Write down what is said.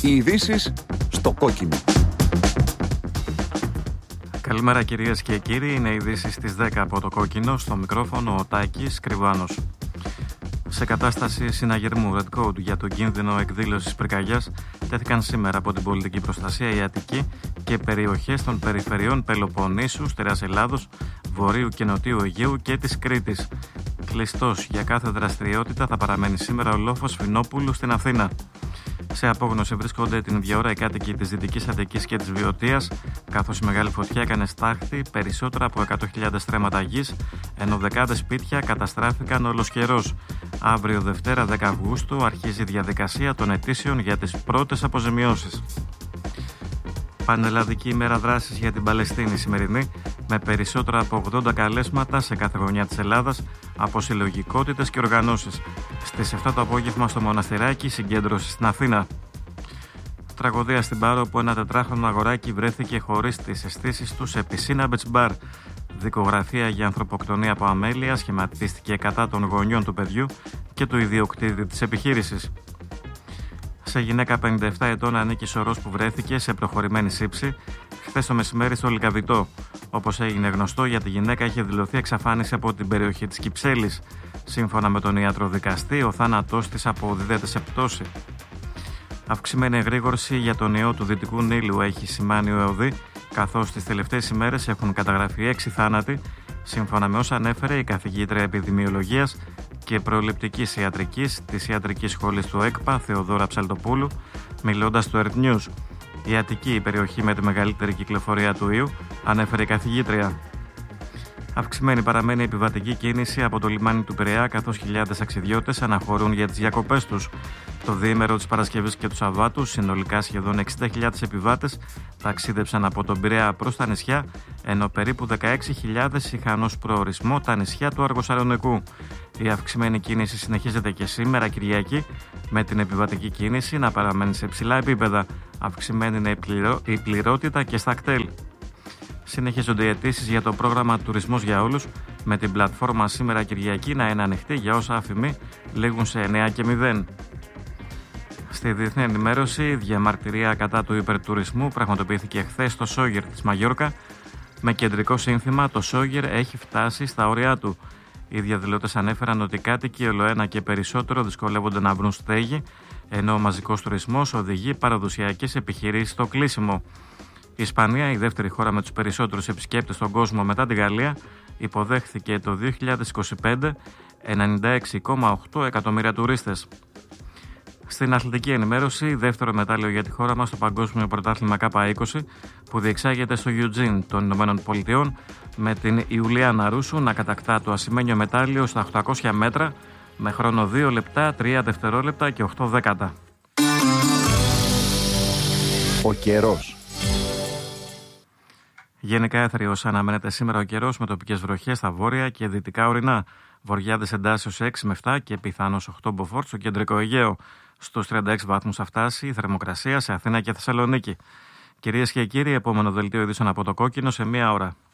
Οι ειδήσεις στο κόκκινο. Καλημέρα κυρίες και κύριοι, είναι ειδήσεις στις 10 από το κόκκινο, στο μικρόφωνο ο Τάκης Κρυβάνος. Σε κατάσταση συναγερμού Red Code για τον κίνδυνο εκδήλωσης πυρκαγιάς τέθηκαν σήμερα από την πολιτική προστασία η Αττική και περιοχές των περιφερειών Πελοποννήσου, Στερεάς Ελλάδος, Βορείου και Νοτιού Αιγαίου και της Κρήτης. Κλειστός για κάθε δραστηριότητα θα παραμένει σήμερα ο λόφος Φινόπουλου στην Αθήνα. Σε απόγνωση βρίσκονται την ίδια ώρα οι κάτοικοι της Δυτικής Αττικής και της Βιωτίας, καθώς η μεγάλη φωτιά έκανε στάχτη περισσότερα από 100.000 στρέμματα γης, ενώ δεκάδες σπίτια καταστράφηκαν ολοσχερώς. Αύριο Δευτέρα 10 Αυγούστου αρχίζει η διαδικασία των αιτήσεων για τις πρώτες αποζημιώσεις. Πανελλαδική ημέρα δράσης για την Παλαιστίνη σημερινή, με περισσότερα από 80 καλέσματα σε κάθε γωνιά της Ελλάδας από συλλογικότητες και οργανώσεις. Στις 7 το απόγευμα στο Μοναστηράκι, συγκέντρωση στην Αθήνα. Τραγωδία στην Πάρο, όπου ένα 4χρονο αγοράκι βρέθηκε χωρίς τις αισθήσεις του σε πισίνα μπετσμπάρ. Δικογραφία για ανθρωποκτονία από αμέλεια σχηματίστηκε κατά των γονιών του παιδιού και του ιδιοκτήτη της επιχείρησης. Σε γυναίκα 57 ετών ανήκει σωρός που βρέθηκε σε προχωρημένη σύψη χθες το μεσημέρι στο Λυκαβητό. Όπως έγινε γνωστό, για τη γυναίκα είχε δηλωθεί εξαφάνιση από την περιοχή της Κυψέλης. Σύμφωνα με τον ιατροδικαστή, ο θάνατός της αποδίδεται σε πτώση. Αυξημένη εγρήγορση για τον ιό του Δυτικού Νείλου έχει σημάνει ο ΕΟΔΗ, καθώς τις τελευταίες ημέρες έχουν καταγραφεί 6 θάνατοι, σύμφωνα με όσα ανέφερε η καθηγήτρια επιδημιολογίας και προληπτικής ιατρικής της Ιατρικής Σχολής του ΕΚΠΑ, Θεοδόρα Ψαλτοπούλου, μιλώντας στο Earth News. Η Αττική, η περιοχή με τη μεγαλύτερη κυκλοφορία του ιού, ανέφερε η καθηγήτρια. Αυξημένη παραμένει η επιβατική κίνηση από το λιμάνι του Πειραιά, καθώς χιλιάδες ταξιδιώτες αναχωρούν για τις διακοπές τους. Το διήμερο της Παρασκευής και του Σαββάτου, συνολικά σχεδόν 60.000 επιβάτες ταξίδεψαν από τον Πειραιά προς τα νησιά, ενώ περίπου 16.000 είχαν ως προορισμό τα νησιά του Αργοσαλονικού. Η αυξημένη κίνηση συνεχίζεται και σήμερα Κυριακή, με την επιβατική κίνηση να παραμένει σε ψηλά επίπεδα. Αυξημένη είναι η πληρότητα και στα κτέλ. Συνεχίζονται οι αιτήσεις για το πρόγραμμα Τουρισμός για Όλους, με την πλατφόρμα σήμερα Κυριακή να είναι ανοιχτή για όσα αφημί λήγουν σε 9:0. Στη διεθνή ενημέρωση, διαμαρτυρία κατά του υπερτουρισμού πραγματοποιήθηκε χθες στο Σόγερ της Μαγιόρκα, με κεντρικό σύνθημα «Το Σόγερ έχει φτάσει στα όρια του». Οι διαδηλώτες ανέφεραν ότι οι κάτοικοι ολοένα και περισσότερο δυσκολεύονται να βρουν στέγη, ενώ ο μαζικός τουρισμός οδηγεί παραδοσιακές επιχειρήσεις στο κλείσιμο. Η Ισπανία, η δεύτερη χώρα με τους περισσότερους επισκέπτες στον κόσμο μετά τη Γαλλία, υποδέχθηκε το 2025 96,8 εκατομμύρια τουρίστες. Στην αθλητική ενημέρωση, δεύτερο μετάλλιο για τη χώρα μας στο Παγκόσμιο Πρωτάθλημα K20 που διεξάγεται στο Eugene των Ηνωμένων Πολιτειών, με την Ιουλιάνα Ρούσου να κατακτά το ασημένιο μετάλλιο στα 800 μέτρα με χρόνο 2 λεπτά, 3 δευτερόλεπτα και 8 δέκατα. Ο καιρός. Γενικά έθριος αναμένεται σήμερα ο καιρός, με τοπικές βροχές στα βόρεια και δυτικά ορεινά. Βορειάδες εντάσσεως 6 με 7 και πιθανώς 8 μποφόρ στο κεντρικό Αιγαίο. Στους 36 βαθμούς θα φτάσει η θερμοκρασία σε Αθήνα και Θεσσαλονίκη. Κυρίες και κύριοι, επόμενο δελτίο ειδήσεων από το κόκκινο σε 1 ώρα.